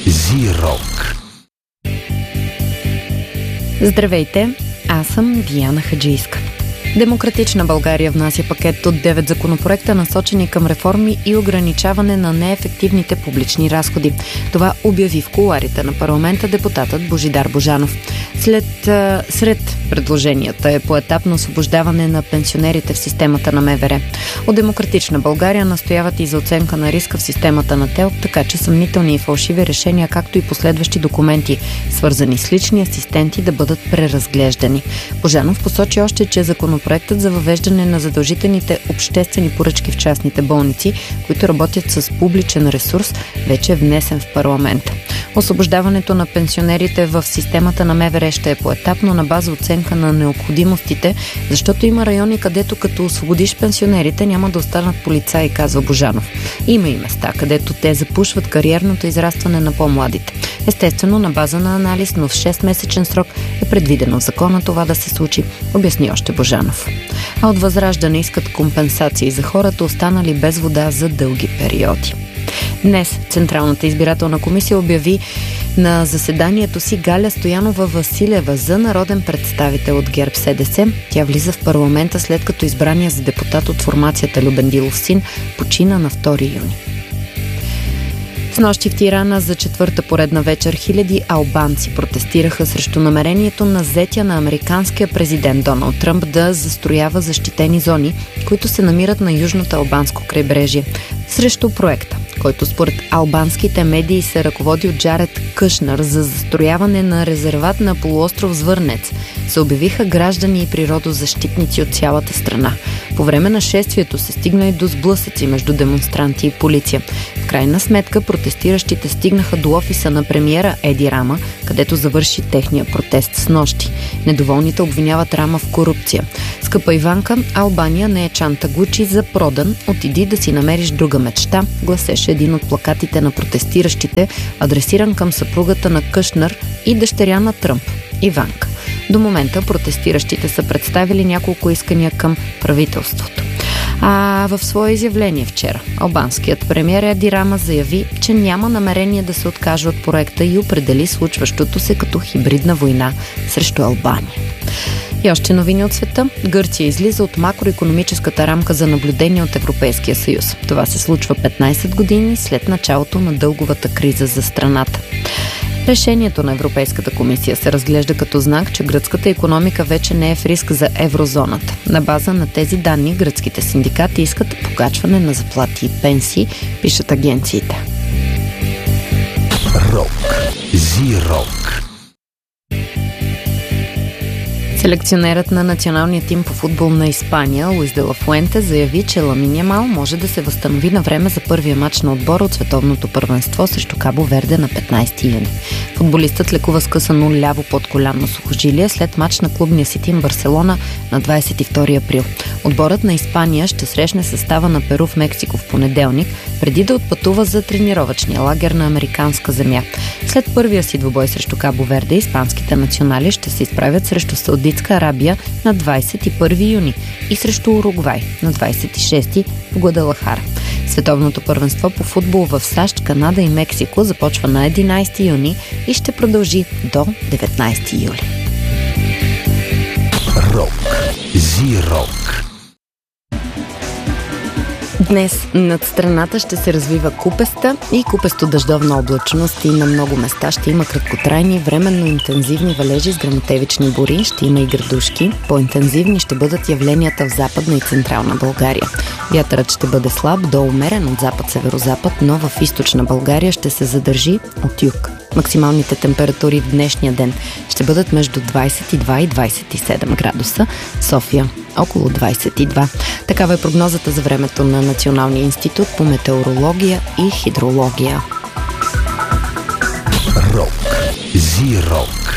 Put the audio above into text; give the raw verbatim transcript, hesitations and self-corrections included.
Зирок. Здравейте, аз съм Диана Хаджийска. Демократична България внася пакет от девет законопроекта, насочени към реформи и ограничаване на неефективните публични разходи. Това обяви в кулоарите на парламента депутатът Божидар Божанов. След, а, сред предложенията е поетапно освобождаване на пенсионерите в системата на МВР. От Демократична България настояват и за оценка на риска в системата на ТЕЛК, така че съмнителни и фалшиви решения, както и последващи документи, свързани с лични асистенти, да бъдат преразглеждани. Божанов посочи още, че законопроектът за въвеждане на задължителните обществени поръчки в частните болници, които работят с публичен ресурс, вече е внесен в парламента. Освобождаването на пенсионерите в системата на МВР ще е поетапно на база оценка на необходимостите, защото има райони, където като освободиш пенсионерите няма да останат полицаи, казва Божанов. Има и места, където те запушват кариерното израстване на по-младите. Естествено, на база на анализ, но в шестмесечен срок е предвидено в закона това да се случи, обясни още Божанов. А от Възраждане искат компенсации за хората, останали без вода за дълги периоди. Днес Централната избирателна комисия обяви на заседанието си Галя Стоянова Василева за народен представител от ГЕРБ СДС. Тя влиза в парламента след като избрания за депутат от формацията Любен Дилов син почина на втори юни. В нощи в Тирана за четвърта поредна вечер хиляди албанци протестираха срещу намерението на зетия на американския президент Доналд Тръмп да застроява защитени зони, които се намират на южното албанско крайбрежие. Срещу проекта, който според албанските медии се ръководи от Джаред Кушнер за застрояване на резерват на полуостров Звърнец, се обявиха граждани и природозащитници от цялата страна. По време на шествието се стигна и до сблъсъци между демонстранти и полиция. В крайна сметка протестиращите стигнаха до офиса на премиера Еди Рама, където завърши техния протест с нощи. Недоволните обвиняват Рама в корупция. Скъпа Иванка, Албания не е чанта Гучи за продан, отиди да си намериш друга мечта, гласеше един от плакатите на протестиращите, адресиран към съпругата на Кушнер и дъщеря на Тръмп, Иванка. До момента протестиращите са представили няколко искания към правителството. А в свое изявление вчера албанският премиер Еди Рама заяви, че няма намерение да се откаже от проекта и определи случващото се като хибридна война срещу Албания. И още новини от света. Гърция излиза от макроекономическата рамка за наблюдение от Европейския съюз. Това се случва петнайсет години след началото на дълговата криза за страната. Решението на Европейската комисия се разглежда като знак, че гръцката икономика вече не е в риск за еврозоната. На база на тези данни гръцките синдикати искат покачване на заплати и пенсии, пишат агенциите. Рок. Зирок. Селекционерът на националния тим по футбол на Испания, Луис де ла Фуенте, заяви, че Ламин Ямал може да се възстанови на време за първия мач на отбора от световното първенство срещу Кабо Верде на петнайсети юни. Футболистът лекува скъсано ляво подколянно сухожилие след мач на клубния си тим Барселона на двайсет и втори април. Отборът на Испания ще срещне състава на Перу в Мексико в понеделник, преди да отпътува за тренировъчния лагер на американска земя. След първия си двубой срещу Кабо Верде, испанските национали ще се изправят срещу Саудитска Арабия на двайсет и първи юни и срещу Уругвай на двайсет и шести в Гвадалахара. Световното първенство по футбол в САЩ, Канада и Мексико започва на единайсети юни и ще продължи до деветнайсети юли. Рок. Зирок. Днес над страната ще се развива купеста и купесто-дъждовна облачност и на много места ще има краткотрайни, временно интензивни валежи с гръмотевични бури, ще има и градушки. По-интензивни ще бъдат явленията в Западна и Централна България. Вятърът ще бъде слаб до умерен от запад-северозапад, но в Източна България ще се задържи от юг. Максималните температури в днешния ден ще бъдат между двайсет и два и двайсет и седем градуса. София около двайсет и два. Такава е прогнозата за времето на Националния институт по метеорология и хидрология. Рок. Зирок.